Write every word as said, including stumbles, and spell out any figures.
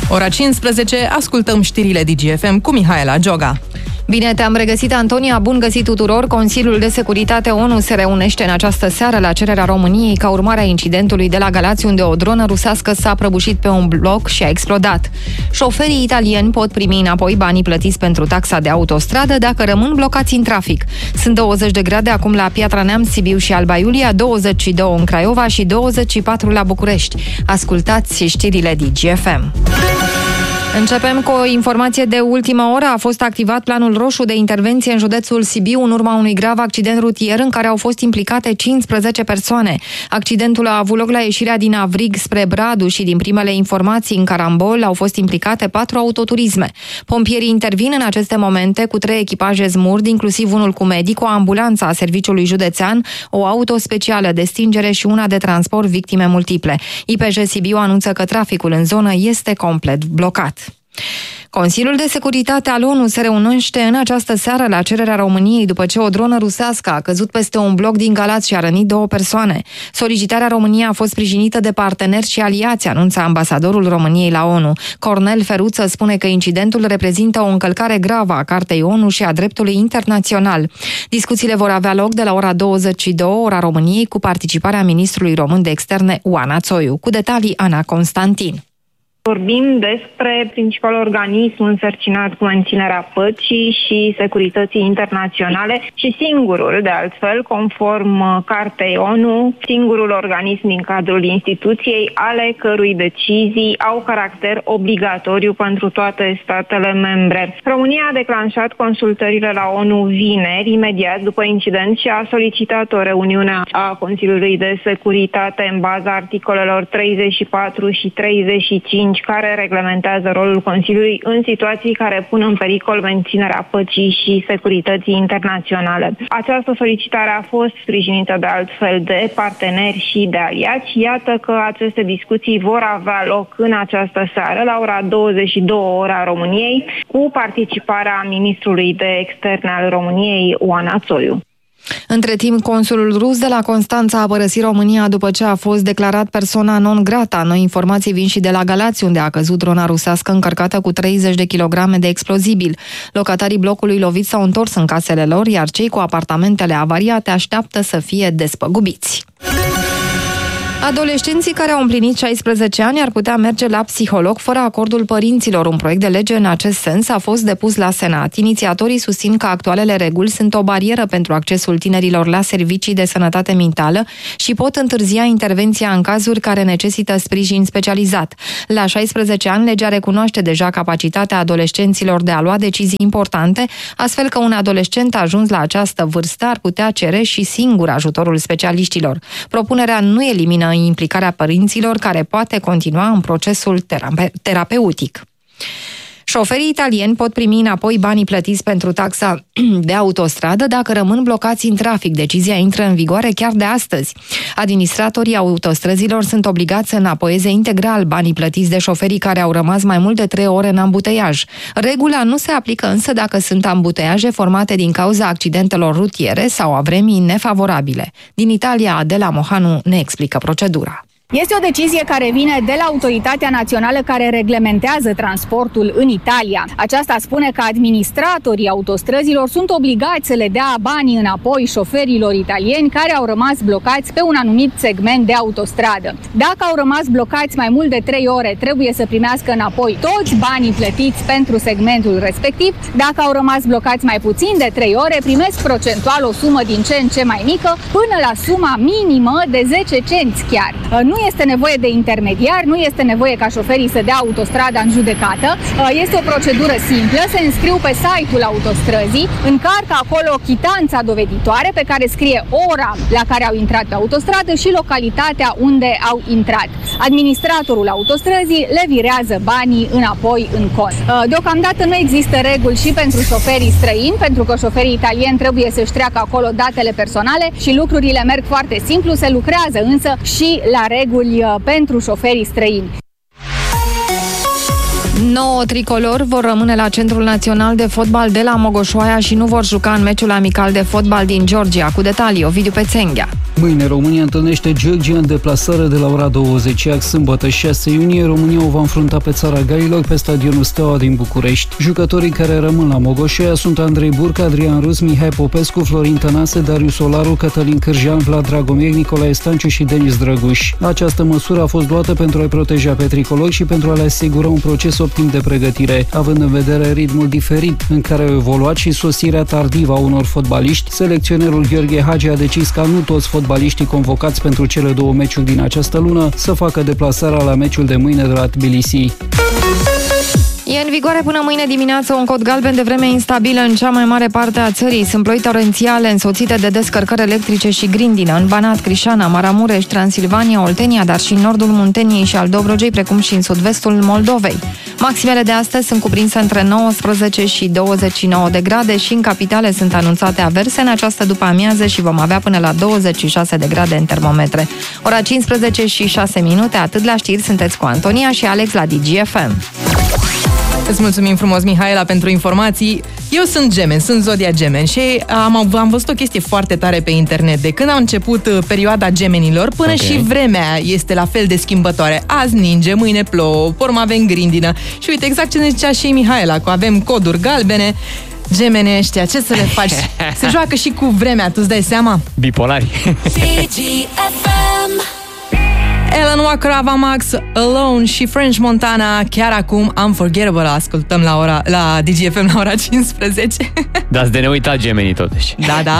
Ora cincisprezece, ascultăm știrile D G F M cu Mihaela Gioga. Bine te-am regăsit, Antonia, bun găsit tuturor! Consiliul de Securitate O N U se reunește în această seară la cererea României ca urmare a incidentului de la Galați, unde o dronă rusească s-a prăbușit pe un bloc și a explodat. Șoferii italieni pot primi înapoi banii plătiți pentru taxa de autostradă dacă rămân blocați în trafic. Sunt douăzeci de grade acum la Piatra Neamț, Sibiu și Alba Iulia, douăzeci și doi în Craiova și douăzeci și patru la București. Ascultați știrile D G F M. Începem cu o informație de ultimă oră. A fost activat planul roșu de intervenție în județul Sibiu în urma unui grav accident rutier în care au fost implicate cincisprezece persoane. Accidentul a avut loc la ieșirea din Avrig spre Bradu și din primele informații în carambol au fost implicate patru autoturisme. Pompierii intervin în aceste momente cu trei echipaje Smurd, inclusiv unul cu medic, o ambulanță a serviciului județean, o auto specială de stingere și una de transport victime multiple. I P J Sibiu anunță că traficul în zonă este complet blocat. Consiliul de Securitate al O N U se reunește în această seară la cererea României după ce o dronă rusească a căzut peste un bloc din Galați și a rănit două persoane. Solicitarea României a fost sprijinită de parteneri și aliați, anunță ambasadorul României la O N U. Cornel Feruță spune că incidentul reprezintă o încălcare gravă a Cartei O N U și a dreptului internațional. Discuțiile vor avea loc de la ora douăzeci și două, ora României, cu participarea ministrului român de externe, Oana Țoiu. Cu detalii, Ana Constantin. Vorbim despre principalul organism însărcinat cu menținerea păcii și securității internaționale și singurul, de altfel, conform Cartei O N U, singurul organism din cadrul instituției ale cărui decizii au caracter obligatoriu pentru toate statele membre. România a declanșat consultările la O N U vineri, imediat după incident, și a solicitat o reuniune a Consiliului de Securitate în baza articolelor treizeci și patru și treizeci și cinci care reglementează rolul Consiliului în situații care pun în pericol menținerea păcii și securității internaționale. Această solicitare a fost sprijinită de altfel de parteneri și de aliați. Iată că aceste discuții vor avea loc în această seară la ora douăzeci și două, ora României, cu participarea ministrului de externe al României, Oana Țoiu. Între timp, consulul rus de la Constanța a părăsit România după ce a fost declarat persona non grata. Noi informații vin și de la Galați, unde a căzut drona rusească încărcată cu treizeci de kilograme de explozibil. Locatarii blocului lovit s-au întors în casele lor, iar cei cu apartamentele avariate așteaptă să fie despăgubiți. Adolescenții care au împlinit șaisprezece ani ar putea merge la psiholog fără acordul părinților. Un proiect de lege în acest sens a fost depus la Senat. Inițiatorii susțin că actualele reguli sunt o barieră pentru accesul tinerilor la servicii de sănătate mentală și pot întârzia intervenția în cazuri care necesită sprijin specializat. La șaisprezece ani, legea recunoaște deja capacitatea adolescenților de a lua decizii importante, astfel că un adolescent ajuns la această vârstă ar putea cere și singur ajutorul specialiștilor. Propunerea nu elimină implicarea părinților, care poate continua în procesul terape- terapeutic. Șoferii italieni pot primi înapoi banii plătiți pentru taxa de autostradă dacă rămân blocați în trafic. Decizia intră în vigoare chiar de astăzi. Administratorii autostrăzilor sunt obligați să înapoieze integral banii plătiți de șoferii care au rămas mai mult de trei ore în ambuteiaj. Regula nu se aplică însă dacă sunt ambuteiaje formate din cauza accidentelor rutiere sau a vremii nefavorabile. Din Italia, Adela Mohanu ne explică procedura. Este o decizie care vine de la Autoritatea Națională care reglementează transportul în Italia. Aceasta spune că administratorii autostrăzilor sunt obligați să le dea banii înapoi șoferilor italieni care au rămas blocați pe un anumit segment de autostradă. Dacă au rămas blocați mai mult de trei ore, trebuie să primească înapoi toți banii plătiți pentru segmentul respectiv. Dacă au rămas blocați mai puțin de trei ore, primesc procentual o sumă din ce în ce mai mică, până la suma minimă de zece cenți chiar. Nu Nu este nevoie de intermediar, nu este nevoie ca șoferii să dea autostrada în judecată. Este o procedură simplă, se înscriu pe site-ul autostrăzii, încarcă acolo chitanța doveditoare pe care scrie ora la care au intrat pe autostradă și localitatea unde au intrat. Administratorul autostrăzii le virează banii înapoi în cont. Deocamdată nu există reguli și pentru șoferii străini, pentru că șoferii italieni trebuie să-și treacă acolo datele personale și lucrurile merg foarte simplu, se lucrează însă și la reguli pentru șoferii străini. Nouă tricolori vor rămâne la Centrul Național de Fotbal de la Mogoșoaia și nu vor juca în meciul amical de fotbal din Georgia. Cu detalii, Ovidiu Pețenghea. Mâine România întâlnește Georgia în deplasare de la ora douăzeci, iar sâmbătă șase iunie România o va înfrunta pe Țara Gailor pe stadionul Steaua din București. Jucătorii care rămân la Mogoșoaia sunt Andrei Burca, Adrian Rus, Mihai Popescu, Florin Tănase, Darius Solaru, Cătălin Cârjean, Vlad Dragomir, Nicolae Stanciu și Denis Drăguș. Această măsură a fost luată pentru a-i proteja pe tricolori și pentru a le asigura un proces optim de pregătire, având în vedere ritmul diferit în care au evoluat și sosirea tardivă a unor fotbaliști. Selecționerul Gheorghe Hagi a decis ca nu toți fotbaliștii convocați pentru cele două meciuri din această lună să facă deplasarea la meciul de mâine de la Tbilisi. E în vigoare până mâine dimineață un cod galben de vreme instabilă în cea mai mare parte a țării. Sunt ploi torențiale însoțite de descărcări electrice și grindină în Banat, Crișana, Maramureș, Transilvania, Oltenia, dar și în nordul Munteniei și al Dobrogei, precum și în sud-vestul Moldovei. Maximele de astăzi sunt cuprinse între nouăsprezece și douăzeci și nouă de grade și în capitale sunt anunțate averse în această după-amiază și vom avea până la douăzeci și șase de grade în termometre. Ora cincisprezece și șase minute, atât la știri, sunteți cu Antonia și Alex la D G F M. Îți mulțumim frumos, Mihaela, pentru informații. Eu sunt Gemeni, sunt Zodia Gemeni și am, am văzut o chestie foarte tare pe internet. De când a început perioada Gemenilor, până okay. și vremea este la fel de schimbătoare. Azi ninge, mâine plouă, porm avem grindină. Și uite, exact ce ne zicea și Mihaela, că avem coduri galbene. Gemeni ăștia, ce să le faci? Se joacă și cu vremea, tu-ți dai seama? Bipolari. Alan Walker, Ava Max, Alone și French Montana. Chiar acum Unforgettable ascultăm la, ora, la D G F M la ora cincisprezece. Dați de neuitat Gemenii totuși. Da, da.